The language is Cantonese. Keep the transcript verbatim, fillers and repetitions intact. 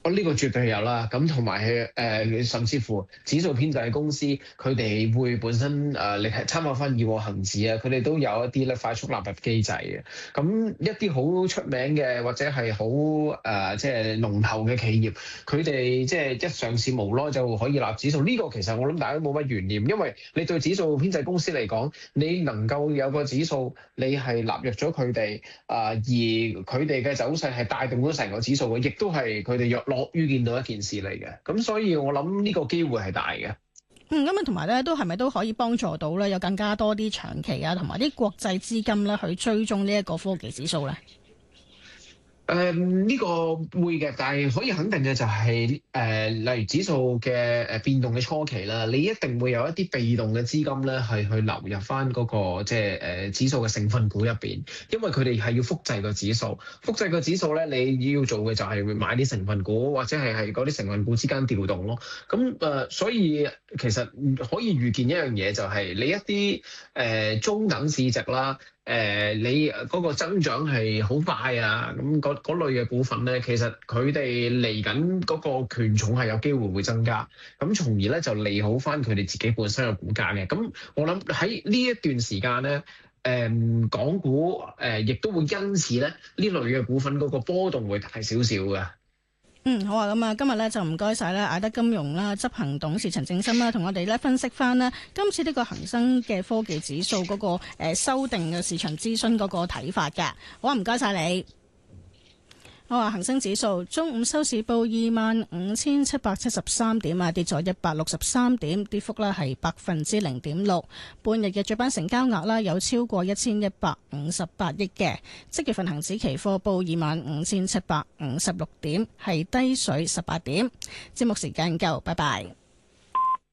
哦，呢個絕對有啦，咁同埋係誒，甚至乎指數編製公司，佢哋會本身誒、呃，你係參考翻以往恒指啊，佢哋都有一啲咧快速納入機制嘅。咁一啲好出名嘅或者係好誒，即係龍頭嘅企業，佢哋即係一上市無耐就可以納指數。呢、這個其實我諗大家都冇乜懸念，因為你對指數編製公司嚟講，你能夠有個指數，你係納入咗佢哋啊，而佢哋嘅走勢係帶動咗成個指數嘅，亦都係佢哋若樂於見到一件事嚟嘅，咁所以我諗呢個機會係大嘅。 嗯，咁啊，同埋咧，都係咪都可以幫助到咧，有更加多啲長期啊，同埋啲國際資金咧去追蹤呢一個科技指數咧？ 誒呢、嗯這個會嘅，但係可以肯定嘅就係、是、誒、呃，例如指數嘅誒變動嘅初期啦，你一定會有一啲被動嘅資金咧，係去流入翻、那、嗰個即係誒指數嘅成分股入邊，因為佢哋係要複製個指數，複製個指數咧，你要做嘅就係會買啲成分股，或者係係嗰啲成分股之間調動咯。咁誒、呃，所以其實可以預見一樣嘢，就係你一啲誒、呃、中等市值啦。誒、呃，你嗰個增長係好快啊！咁嗰嗰類嘅股份咧，其實佢哋嚟緊嗰個權重係有機會會增加，咁從而咧就利好翻佢哋自己本身嘅股價嘅。咁我諗喺呢一段時間咧，誒、呃、港股誒亦、呃、都會因此咧呢類嘅股份嗰個波動會大少少嘅。 嗯，好啊，咁啊，今日咧就唔該晒咧，艾德金融啦執行董事陳正深啦，同我哋咧分析翻呢今次呢個恒生嘅科技指數嗰、那個誒、呃、修訂嘅市場諮詢嗰個睇法嘅。好啊，唔該晒你。我話恒生指數中午收市報二萬五千七百七十三點啊，跌咗一百六十三點，跌幅呢係百分之零點六。半日嘅主板成交額呢有超過一千一百五十八億嘅。即月份恒指期貨報二萬五千七百五十六點，係低水十八點。節目時間夠，拜拜。